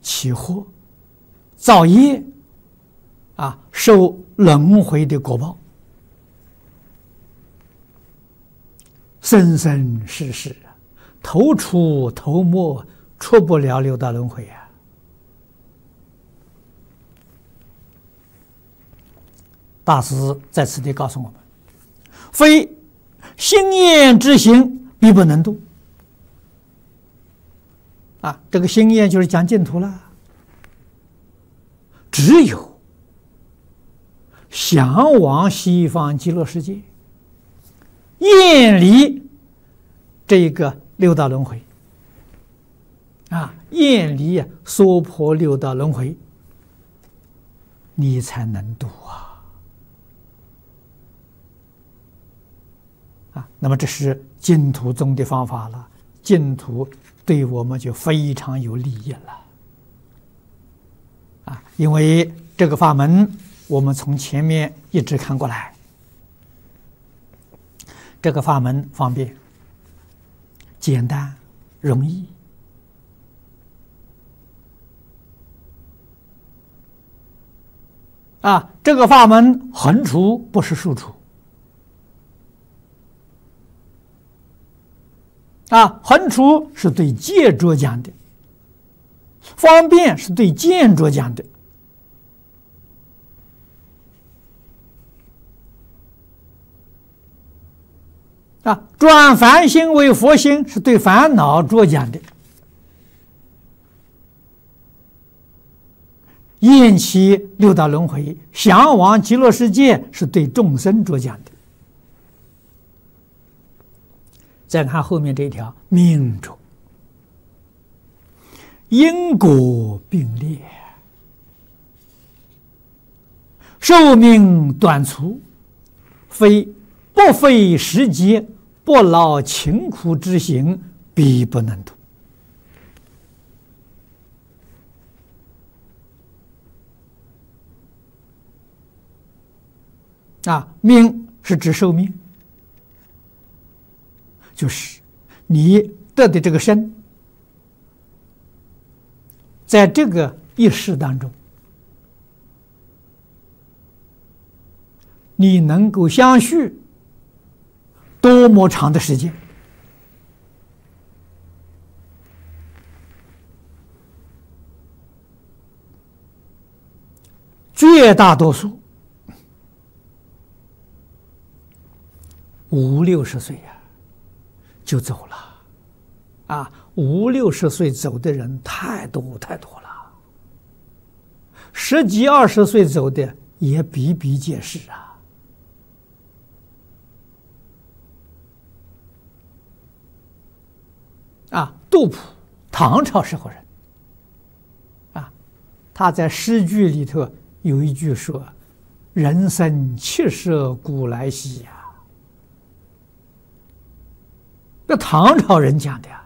起祸、造业，受轮回的果报，生生世世头出头没，出不了六道轮回啊！大师在此地告诉我们：非心念之行，必不能度。这个心念就是讲净土了。只有向往西方极乐世界，厌离这个六道轮回，厌离娑婆六道轮回，你才能度那么这是净土宗的方法了，净土对我们就非常有利益了因为这个法门我们从前面一直看过来，这个法门方便、简单、容易这个法门横除不是竖除横除是对戒着讲的，方便是对见着讲的转凡心为佛心是对烦恼着讲的，厌弃六道轮回、向往极乐世界是对众生着讲的。再看后面这一条，命中因果并列，寿命短促，不费时节，不劳勤苦之行，必不能度。命是指寿命，就是你得的这个身，在这个一世当中，你能够相续多么长的时间？绝大多数50、60岁就走了50、60岁走的人太多了，10几、20岁走的也比比皆是杜甫，唐朝时候人他在诗句里头有一句说：“人生70古来稀这唐朝人讲的